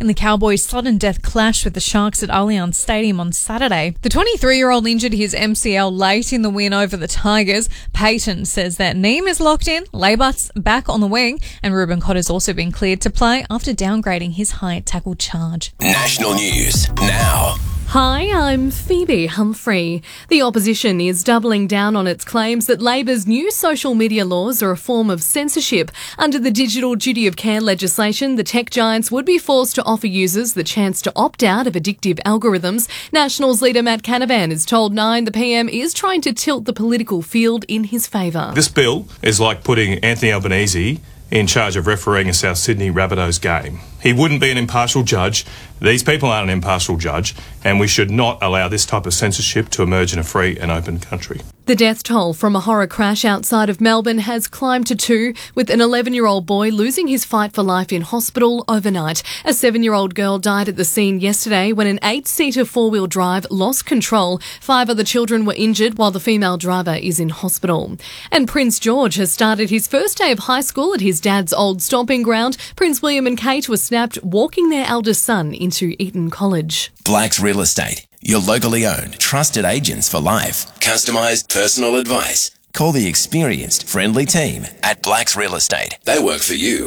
in the Cowboys' sudden death clash with the Sharks at Allianz Stadium on Saturday. The 23-year-old injured his MCL late in the win over the Tigers. Payton says that Neem is locked in, Leibott's back on the wing, and Ruben Cotter's also been cleared to play after downgrading his high tackle charge. National news now. Hi, I'm Phoebe Humphrey. The opposition is doubling down on its claims that Labor's new social media laws are a form of censorship. Under the Digital Duty of Care legislation, the tech giants would be forced to offer users the chance to opt out of addictive algorithms. Nationals leader Matt Canavan has told Nine the PM is trying to tilt the political field in his favour. This bill is like putting Anthony Albanese in charge of refereeing a South Sydney Rabbitohs game. He wouldn't be an impartial judge. These people aren't an impartial judge, and we should not allow this type of censorship to emerge in a free and open country. The death toll from a horror crash outside of Melbourne has climbed to 2, with an 11-year-old boy losing his fight for life in hospital overnight. A 7-year-old girl died at the scene yesterday when an 8-seater four-wheel drive lost control. 5 other children were injured while the female driver is in hospital. And Prince George has started his first day of high school at his dad's old stomping ground. Prince William and Kate were snapped walking their eldest son into Eton College. Blacks Real Estate, your locally owned, trusted agents for life. Customised personal advice. Call the experienced, friendly team at Blacks Real Estate. They work for you.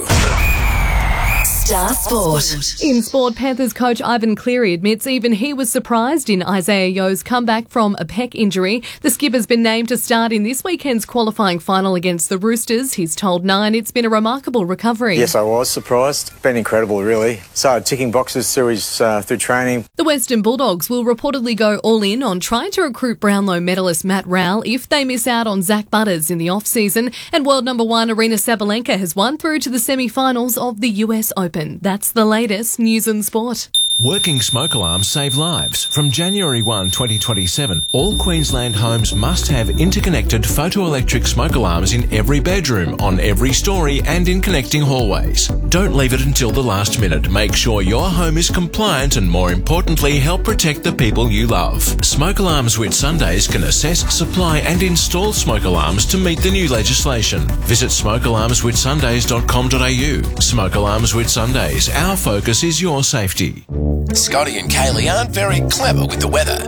Star Sport. In sport, Panthers coach Ivan Cleary admits even he was surprised in Isaiah Yo's comeback from a pec injury. The skipper's been named to start in this weekend's qualifying final against the Roosters. He's told Nine it's been a remarkable recovery. Yes, I was surprised. Been incredible, really. Started ticking boxes through training. The Western Bulldogs will reportedly go all in on trying to recruit Brownlow medalist Matt Rowell if they miss out on Zach Butters in the off-season. And world number 1 Arina Sabalenka has won through to the semi-finals of the US Open. That's the latest news and sport. Working smoke alarms save lives. From January 1, 2027, all Queensland homes must have interconnected photoelectric smoke alarms in every bedroom, on every story and in connecting hallways. Don't leave it until the last minute. Make sure your home is compliant and, more importantly, help protect the people you love. Smoke Alarms Whitsundays can assess, supply and install smoke alarms to meet the new legislation. Visit smokealarmswhitsundays.com.au. Smoke Alarms Whitsundays. Our focus is your safety. Scotty and Kaylee aren't very clever with the weather.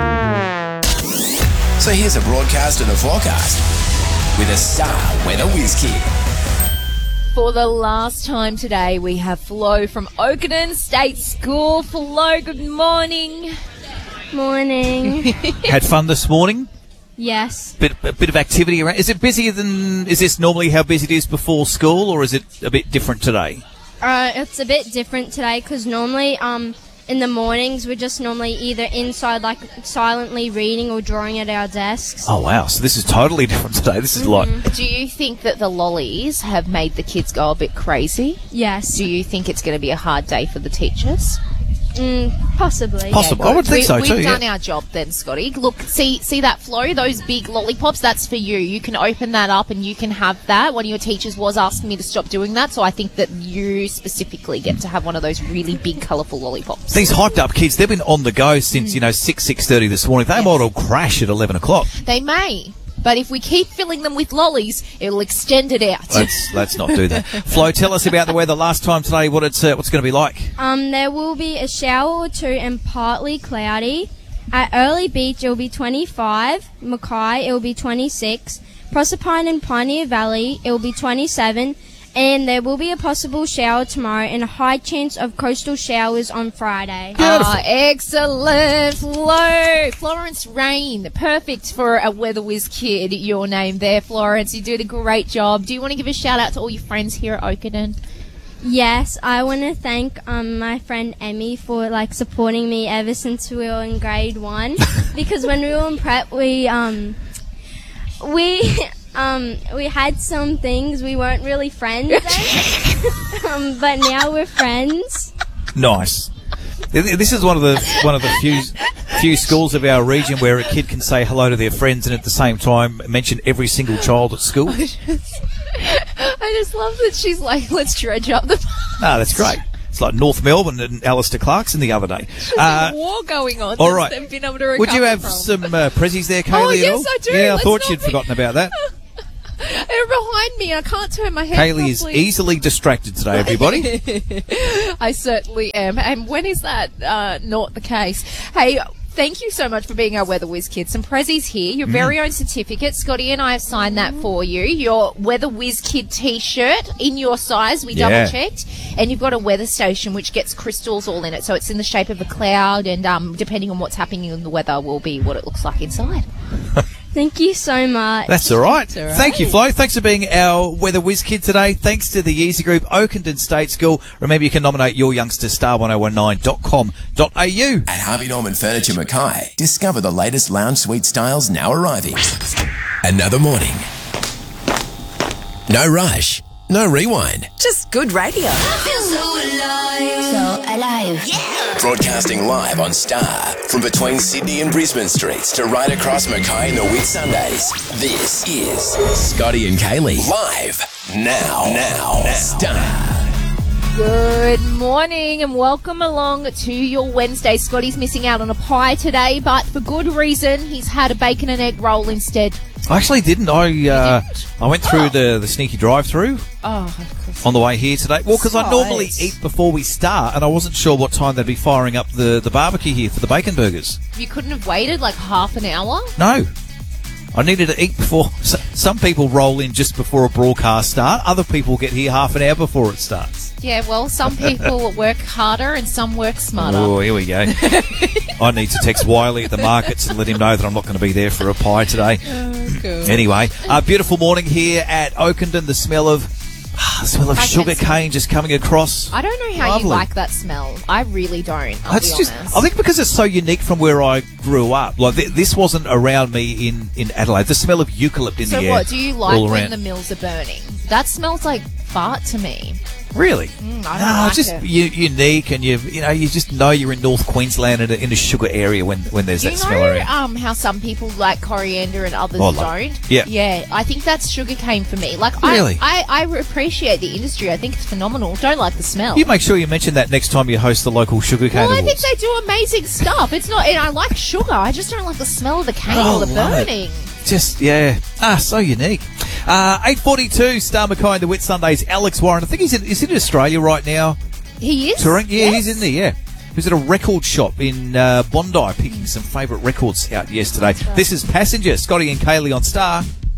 So here's a broadcast and a forecast with a star weather whiz kid. For the last time today, we have Flo from Oakenden State School. Flo, good morning. Morning. Had fun this morning? Yes. A bit of activity around. Is it busier than, is this normally how busy it is before school, or is it a bit different today? It's a bit different today because normally in the mornings we're just normally either inside like silently reading or drawing at our desks. Oh wow, so this is totally different today. This is like... Do you think that the lollies have made the kids go a bit crazy? Yes. Do you think it's going to be a hard day for the teachers? Possibly. Possible. I would think so too. We've done our job then, Scotty. Look, see that Flo, those big lollipops, that's for you. You can open that up and you can have that. One of your teachers was asking me to stop doing that, so I think that you specifically get to have one of those really big, colourful lollipops. These hyped up kids, they've been on the go since, 6:30 this morning. They might all crash at 11 o'clock. They may. But if we keep filling them with lollies, it'll extend it out. Let's not do that. Flo, tell us about the weather last time today, what's going to be like. There will be a shower or two and partly cloudy. At Early Beach, it will be 25. Mackay, it will be 26. Proserpine and Pioneer Valley, it will be 27. And there will be a possible shower tomorrow and a high chance of coastal showers on Friday. Excellent. Flo. Florence Rain. Perfect for a Weather Whiz kid. Your name there, Florence. You did a great job. Do you want to give a shout out to all your friends here at Oakenden? Yes, I want to thank my friend Emmy for supporting me ever since we were in grade 1. Because when we were in prep, we had some things. We weren't really friends then, but now we're friends. Nice. This is one of the few schools of our region where a kid can say hello to their friends and at the same time mention every single child at school. I just love that she's like, let's dredge up the... No, that's great. It's like North Melbourne and Alistair Clarkson the other day. There's a war going on. All right. They've been able to recover Would you have from. some prezzies there, Kaylee? Oh, yes, I do. Yeah, I Let's thought not you'd forgotten about that. They're behind me. I can't turn my head Kaylee is properly. easily distracted today, everybody. I certainly am. And when is that not the case? Hey, thank you so much for being our Weather Whiz Kid. Some prezzies here. Your very own certificate. Scotty and I have signed that for you. Your Weather Whiz Kid T-shirt in your size. We Yeah. double-checked. And you've got a weather station which gets crystals all in it. So it's in the shape of a cloud. And depending on what's happening in the weather will be what it looks like inside. Thank you so much. That's all right. all right. Thank you, Flo. Thanks for being our Weather Whiz Kid today. Thanks to the Yeezy Group, Oakenden State School. Remember, you can nominate your youngster star1019.com.au. At Harvey Norman Furniture Mackay, discover the latest lounge suite styles now arriving. Another morning. No rush. No rewind. Just good radio. So alive. Yeah. Broadcasting live on Star from between Sydney and Brisbane streets to right across Mackay and the Whitsundays. This is Scotty and Kaylee live now. Star. Good morning and welcome along to your Wednesday. Scotty's missing out on a pie today, but for good reason. He's had a bacon and egg roll instead. I actually didn't. I went through the sneaky drive-through Oh, of course. on the way here today. Well, because I normally Right. eat before we start, and I wasn't sure what time they'd be firing up the barbecue here for the bacon burgers. You couldn't have waited like half an hour? No. I needed to eat before. Some people roll in just before a broadcast start. Other people get here half an hour before it starts. Yeah, well, some people work harder and some work smarter. Oh, here we go. I need to text Wiley at the markets and let him know that I'm not going to be there for a pie today. Anyway, beautiful morning here at Oakenden. The smell of sugar cane just coming across. I don't know how Lovely. you like that smell. I really don't. I'll That's be just. honest. I think because it's so unique from where I grew up. Like this wasn't around me in Adelaide. The smell of eucalypt in So the air. what, do you like all when around. the mills are burning? That smells like fart to me. Really? I don't No, like just it. unique, and you just know you're in North Queensland in a sugar area when there's Do that you smell know around. how some people like coriander and others Oh, I love it. don't? Yeah. Yeah, I think that's sugarcane for me. Like, Really? I appreciate the industry. I think it's phenomenal. Don't like the smell. You make sure you mention that next time you host the local sugarcane Well, I awards. think they do amazing stuff. It's not, and I like sugar. I just don't like the smell of the cane Oh, or the love it. burning. Just, yeah. So unique. 8:42, Star Mackay and the Whitsundays. Alex Warren, I think he's in Australia right now. He is? Touring? Yeah, Yes. he's in there, yeah. He was at a record shop in Bondi picking some favourite records out yesterday. This is Passenger, Scotty and Kaylee on Star.